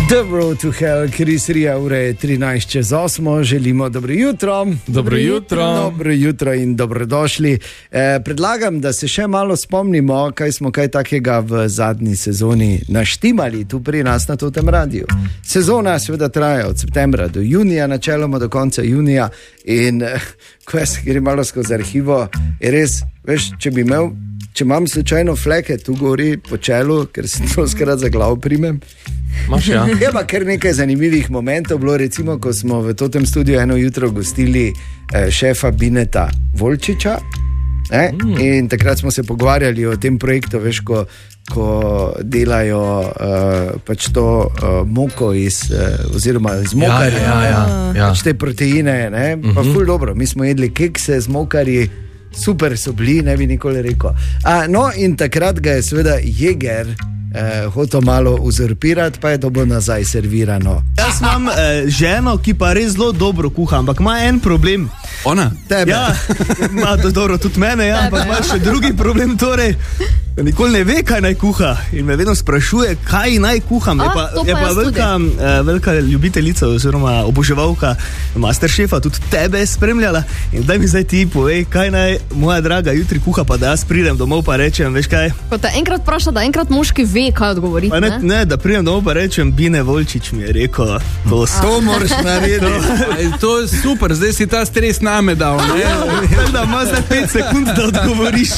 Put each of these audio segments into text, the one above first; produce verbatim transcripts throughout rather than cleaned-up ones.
The Road to Hell, Chris Ria, ura je trinajst čez osmo, želimo dobro jutro. Dobro jutro. Dobro jutro in dobrodošli. Eh, predlagam, da se še malo spomnimo, kaj smo kaj takega v zadnji sezoni naštimali tu pri nas na Totem radiju. Sezona seveda traja od septembra do junija, načeloma do konca junija in eh, ko jaz grem malo skozi arhivo, je res, veš, če bi imel, če imam slučajno fleke tu gori po čelu, ker se to skrat za glavo primem. Maš, ja. Je pa kar nekaj zanimivih momentov bilo, recimo, ko smo v Totem studiu eno jutro gostili eh, šefa Bineta Volčiča, eh? mm. in takrat smo se pogovarjali o tem projektu, veš, ko, ko delajo uh, pač to uh, moko iz, uh, oziroma iz mokarja, ja, ja, ja, ja. pač te proteine, ne? Pa uh-huh. ful dobro, mi smo jedli kekse z mokarji, super so bili, ne bi nikoli rekel. A, no, in takrat ga je seveda Jeger Eh, hotel malo uzurpirati, pa je to bo nazaj servirano. Jaz imam eh, ženo, ki pa res zelo dobro kuha, ampak ima en problem. Ona? Tebe. Ja, ima to dobro, tudi mene, ja, ampak ima še drugi problem, torej, da nikoli ne ve, kaj naj kuha in me vedno sprašuje, kaj naj kuham. Je pa, A, je pa pa velika, eh, velika ljubiteljica oziroma oboževalka Masterchefa, tudi tebe je spremljala in daj mi zdaj ti povej, kaj naj moja draga jutri kuha, pa da jaz pridem domov pa rečem, veš kaj? Ko te enkrat vpraša, da enkrat moški ve, kaj odgovoriti, Pa ne, ne? ne, da pridem domov pa rečem, Bine Volčič mi je rekel, to To moraš narediti. Aj, to je super, zdaj si ta stres name dal, ne? Tako da ima za pet sekund, da odgovoriš.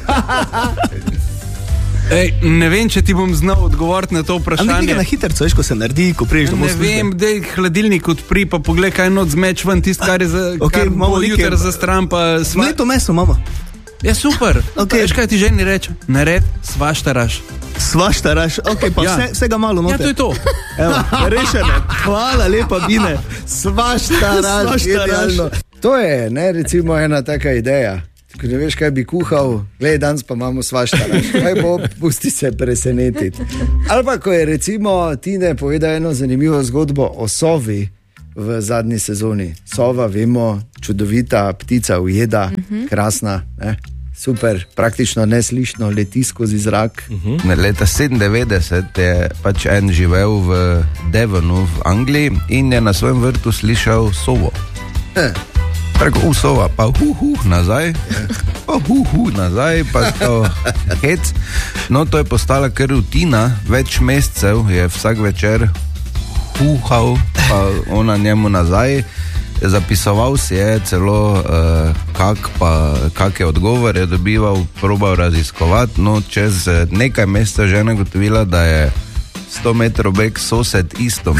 Ej, ne vem, če ti bom znal odgovoriti na to Ali vprašanje. nekaj na hitrco, veš, ko se naredi, ko priješ domov Ne s službe? vem, dej hladilnik odpri, pa poglej, kaj not zmeč ven, tist, kar je za, okej, kar imamo bo nekaj- jutr za stran, pa sva... Mleto meso, mama. Ja, super. Okej. Veš, kaj ti ženi reče? Nared, svaštaraš. Svaštaraš, ok, pa Ja. vse, vsega malo Ja, noter. to je to. Evo, rešene. Hvala lepa, Bine. Svaštaraš, Svaštaraš. genialno. To je, ne, recimo ena taka ideja. Ko ne veš, kaj bi kuhal, glej, danes pa imamo svaštaraš. Kaj bo, pusti se presenetiti. Ali pa, ko je recimo Tine povedal eno zanimivo zgodbo o sovi v zadnji sezoni. Sova, vemo, čudovita ptica, ujeda, krasna, ne? Super, praktično neslišno leti skozi zrak. Ne, leta sedemindevetdeset je pač en živel v Devonu v Angliji in je na svojem vrtu slišal sovo. Eh. Preko uh, sova, pa hu hu nazaj, pa hu hu nazaj, pa to hec. No, to je postala kar rutina, več mesecev je vsak večer huhal, pa ona njemu nazaj. Zapisoval si je celo, uh, kak, pa, kak je odgovor je dobival, probal raziskovati. No, čez eh, nekaj mesecev žena gotovila, da je sto metrov beg sosed isto.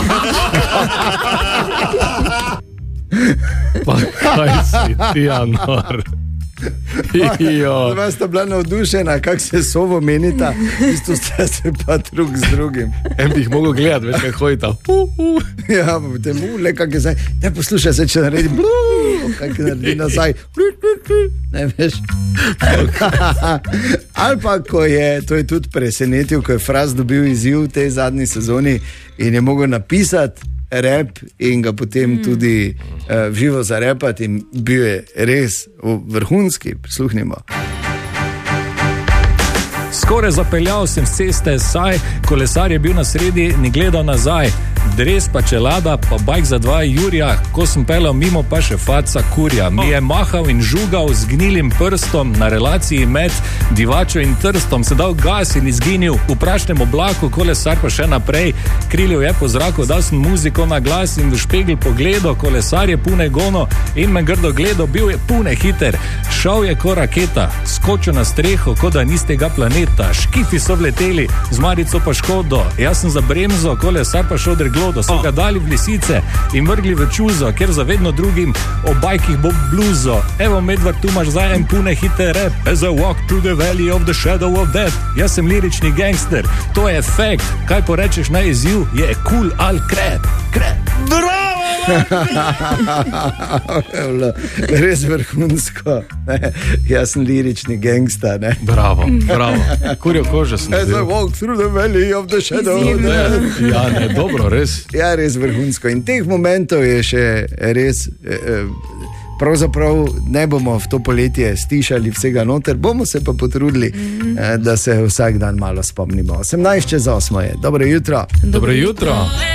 Pa kaj si ti, Anor? Jo. Dva sta bila navdušena, kako se sovo menita, isto sta se pa drug z drugim. En bi jih mogel gledati, veš, kaj hoji ta. Uh, uh. Ja, pa potem, uh, le kak je zdaj, ne poslušaj se, če naredi, bluuu, kak naredi nazaj, ne veš. Ali pa, ko je, to je tudi presenetil, ko je Fras dobil izziv v tej zadnji sezoni in je mogel napisati rap in ga potem mm. tudi uh, živo zarepati in bil je res vrhunski, prisluhnimo. Skoraj zapeljal sem s ceste, saj kolesar je bil na sredi, ni gledal nazaj. Dres pa čelada, pa bajk za dva jurja, ko sem pelal mimo, pa še faca kurja. Mi je mahal in žugal z gnilim prstom na relaciji med Divačo in Trstom. Se dal gas in izginil v prašnem oblaku, kolesar pa še naprej. Krilil je po zraku, dal sem muziko na glas in v špegel pogledal. Kolesar je pune gono in me grdo gledal, bil je pune hiter. Šel je ko raketa, skočil na streho, kot da ni z tega planeta. Škifi so vleteli, z marico pa škodo. Jaz sem za bremzo, kolesar pa šel dreglodo. So ga dali v lisice in vrgli v čuzo, ker za vedno drugim o bajkih bo bluzo. Evo, Medvard, tu imaš zdaj en pune hite rap. As I walk through the valley of the shadow of death. Jaz sem lirični gangster, to je efekt. Kaj porečeš na izziv, je cool ali krep. Krep. Bravo! Res vrhunsko. Ne? Jaz sem lirični gangsta. Ne? Bravo, bravo. Kurjo kožo sem As I bil. walk through the valley of the shadow of death. Ja, ne, dobro, res. Ja, res vrhunsko. In teh momentov je še res, eh, pravzaprav ne bomo v to poletje stišali vsega noter, bomo se pa potrudili, mm. da se vsak dan malo spomnimo. osemnajst čez osmo je. Dobro jutro. Dobro jutro.